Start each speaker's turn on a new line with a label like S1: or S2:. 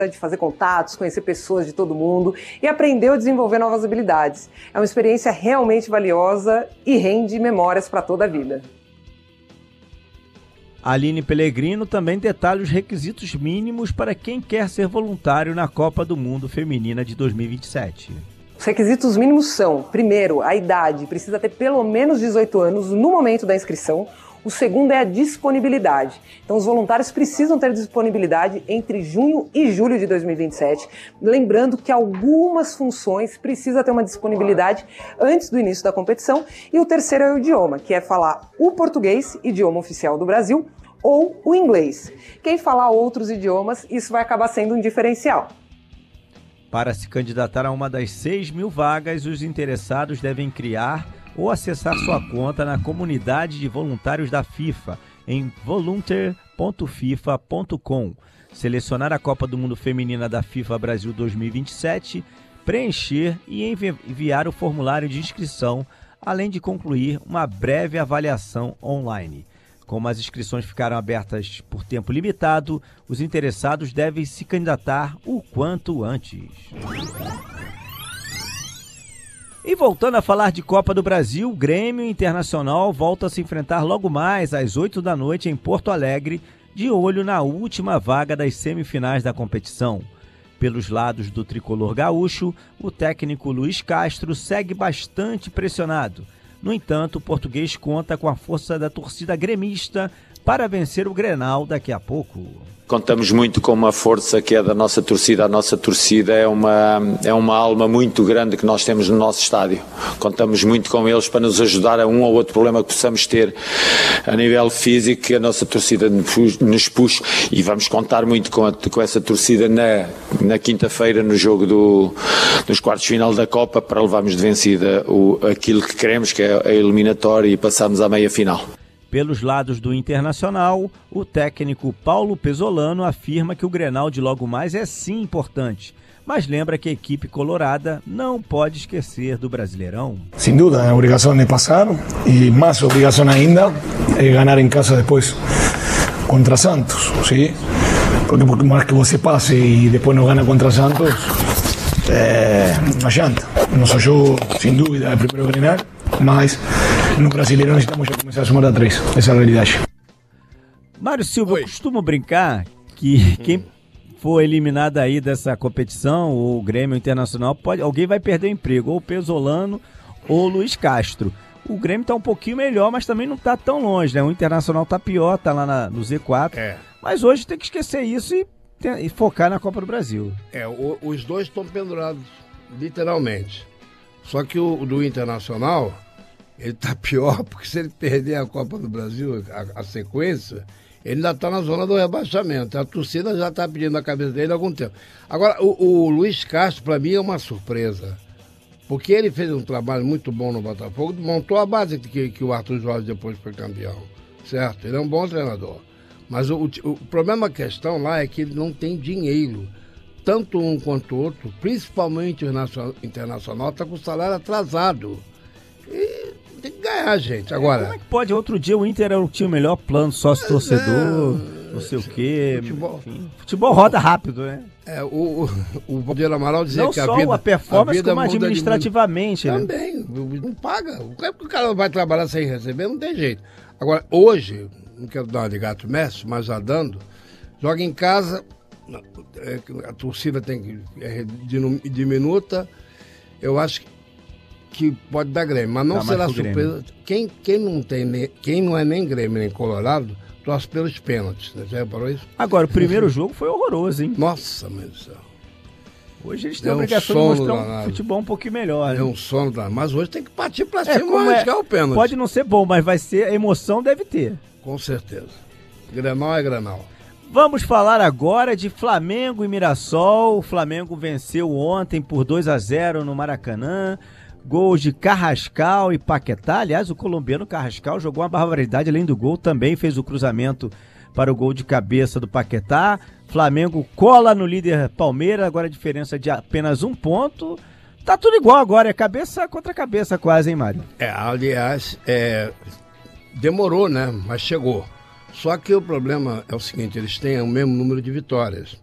S1: de fazer contatos, conhecer pessoas de todo mundo e aprendeu a desenvolver novas habilidades. É uma experiência realmente valiosa e rende memórias para toda a vida.
S2: Aline Pellegrino também detalha os requisitos mínimos para quem quer ser voluntário na Copa do Mundo Feminina de 2027.
S1: Os requisitos mínimos são, primeiro, a idade, precisa ter pelo menos 18 anos no momento da inscrição. O segundo é a disponibilidade. Então, os voluntários precisam ter disponibilidade entre junho e julho de 2027. Lembrando que algumas funções precisam ter uma disponibilidade antes do início da competição. E o terceiro é o idioma, que é falar o português, idioma oficial do Brasil, ou o inglês. Quem falar outros idiomas, isso vai acabar sendo um diferencial.
S2: Para se candidatar a uma das 6.000 vagas, os interessados devem criar ou acessar sua conta na comunidade de voluntários da FIFA em volunteer.fifa.com, selecionar a Copa do Mundo Feminina da FIFA Brasil 2027, preencher e enviar o formulário de inscrição, além de concluir uma breve avaliação online. Como as inscrições ficaram abertas por tempo limitado, os interessados devem se candidatar o quanto antes. E voltando a falar de Copa do Brasil, o Grêmio Internacional volta a se enfrentar logo mais às 8 da noite em Porto Alegre, de olho na última vaga das semifinais da competição. Pelos lados do tricolor gaúcho, o técnico Luiz Castro segue bastante pressionado. No entanto, o português conta com a força da torcida gremista para vencer o Grenal daqui a pouco.
S3: Contamos muito com uma força que é da nossa torcida. A nossa torcida é uma alma muito grande que nós temos no nosso estádio. Contamos muito com eles para nos ajudar a um ou outro problema que possamos ter a nível físico, que a nossa torcida nos puxa, e vamos contar muito com essa torcida na quinta-feira, no jogo dos quartos de final da Copa, para levarmos de vencida aquilo que queremos, que é a eliminatória, e passarmos à meia-final.
S2: Pelos lados do Internacional, o técnico Paulo Pesolano afirma que o Grenal de logo mais é sim importante, mas lembra que a equipe colorada não pode esquecer do Brasileirão.
S4: Sin duda, a obrigação é passar e mais obrigação ainda é ganhar em casa depois contra Santos, ¿sí? Porque por mais que você passe e depois não gana contra Santos, não adianta. Nosso jogo, sem dúvida, é primeiro ganhar, mas no Brasileiro necessitamos já começar a somar a 3. Essa é a realidade.
S2: Mário Silva, eu costumo brincar que quem for eliminado aí dessa competição, o Grêmio Internacional, alguém vai perder o emprego, ou o Pesolano ou o Luiz Castro. O Grêmio está um pouquinho melhor, mas também não está tão longe, né? O Internacional está pior, está lá no Z4. Mas hoje tem que esquecer isso e focar na Copa do Brasil.
S5: Os dois estão pendurados, literalmente. Só que o do Internacional, ele tá pior, porque se ele perder a Copa do Brasil, a sequência, ele ainda está na zona do rebaixamento. A torcida já está pedindo a cabeça dele há algum tempo. Agora, o Luiz Castro, para mim, é uma surpresa. Porque ele fez um trabalho muito bom no Botafogo, montou a base que o Arthur Jorge depois foi campeão. Certo? Ele é um bom treinador. Mas o problema, a questão lá é que ele não tem dinheiro. Tanto um quanto o outro, principalmente o Internacional, está com o salário atrasado. E tem que ganhar, gente. Agora,
S2: como é que pode? Outro dia o Inter tinha o melhor plano sócio-torcedor, não sei o quê. Futebol roda rápido, né?
S5: O Valdir Amaral dizia
S2: não
S5: que a
S2: vida... Não só a performance, como administrativamente.
S5: Também, não paga. O cara não vai trabalhar sem receber, não tem jeito. Agora, hoje, não quero dar uma de gato mestre, mas já dando, joga em casa, a torcida tem que diminuta, eu acho que pode dar Grêmio, mas não será surpresa. Quem não é nem Grêmio nem Colorado, torce pelos pênaltis, né? Já reparou isso?
S2: Agora, o primeiro jogo foi horroroso, hein?
S5: Nossa, meu Deus do céu.
S2: Hoje eles têm a obrigação de mostrar um futebol um pouquinho melhor.
S5: É um sono danado. Mas hoje tem que partir pra cima e arriscar o pênalti.
S2: Pode não ser bom, mas vai ser, a emoção deve ter.
S5: Com certeza. Grenal é Grenal.
S2: Vamos falar agora de Flamengo e Mirassol. O Flamengo venceu ontem por 2-0 no Maracanã. Gols de Carrascal e Paquetá. Aliás, o colombiano Carrascal jogou uma barbaridade. Além do gol, também fez o cruzamento para o gol de cabeça do Paquetá. Flamengo cola no líder Palmeiras, agora a diferença de apenas 1 ponto. Tá tudo igual agora, é cabeça contra cabeça quase, hein, Mário?
S5: Aliás, demorou, né? Mas chegou. Só que o problema é o seguinte, eles têm o mesmo número de vitórias.